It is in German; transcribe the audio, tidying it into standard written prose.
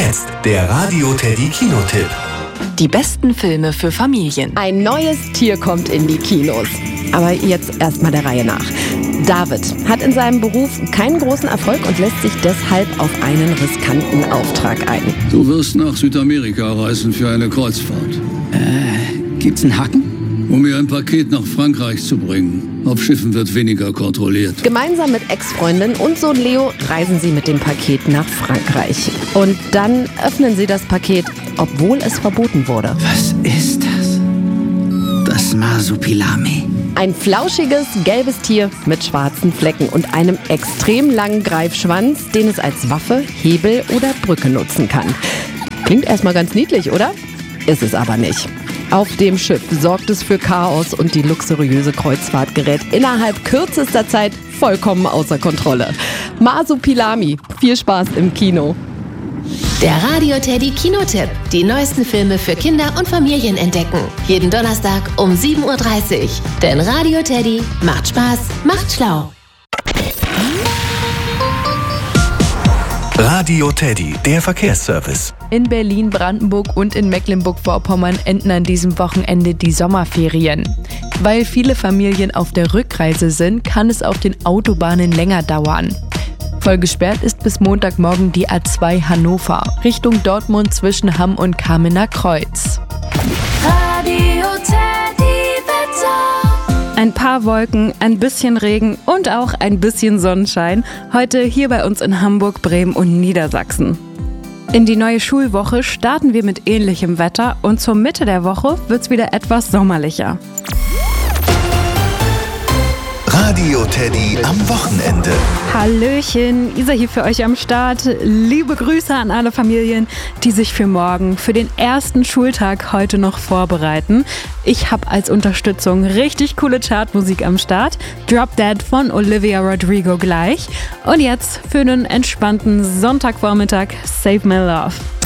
Jetzt der Radio Teddy Kinotipp. Die besten Filme für Familien. Ein neues Tier kommt in die Kinos. Aber jetzt erstmal der Reihe nach. David hat in seinem Beruf keinen großen Erfolg und lässt sich deshalb auf einen riskanten Auftrag ein. Du wirst nach Südamerika reisen für eine Kreuzfahrt. Gibt's einen Haken? Um mir ein Paket nach Frankreich zu bringen. Auf Schiffen wird weniger kontrolliert. Gemeinsam mit Ex-Freundin und Sohn Leo reisen sie mit dem Paket nach Frankreich. Und dann öffnen sie das Paket, obwohl es verboten wurde. Was ist das? Das Marsupilami. Ein flauschiges, gelbes Tier mit schwarzen Flecken und einem extrem langen Greifschwanz, den es als Waffe, Hebel oder Brücke nutzen kann. Klingt erstmal ganz niedlich, oder? Ist es aber nicht. Auf dem Schiff sorgt es für Chaos und die luxuriöse Kreuzfahrt gerät innerhalb kürzester Zeit vollkommen außer Kontrolle. Marsupilami, viel Spaß im Kino. Der Radio Teddy Kinotipp. Die neuesten Filme für Kinder und Familien entdecken. Jeden Donnerstag um 7:30 Uhr. Denn Radio Teddy macht Spaß, macht schlau. Radio Teddy, der Verkehrsservice. In Berlin, Brandenburg und in Mecklenburg-Vorpommern enden an diesem Wochenende die Sommerferien. Weil viele Familien auf der Rückreise sind, kann es auf den Autobahnen länger dauern. Voll gesperrt ist bis Montagmorgen die A2 Hannover, Richtung Dortmund zwischen Hamm und Kamener Kreuz. Radio Teddy Wetter. Ein paar Wolken, ein bisschen Regen und auch ein bisschen Sonnenschein. Heute hier bei uns in Hamburg, Bremen und Niedersachsen. In die neue Schulwoche starten wir mit ähnlichem Wetter und zur Mitte der Woche wird's wieder etwas sommerlicher. Radio Teddy am Wochenende. Hallöchen, Isa hier für euch am Start. Liebe Grüße an alle Familien, die sich für morgen, für den ersten Schultag heute noch vorbereiten. Ich habe als Unterstützung richtig coole Chartmusik am Start. Drop Dead von Olivia Rodrigo gleich. Und jetzt für einen entspannten Sonntagvormittag Save My Love.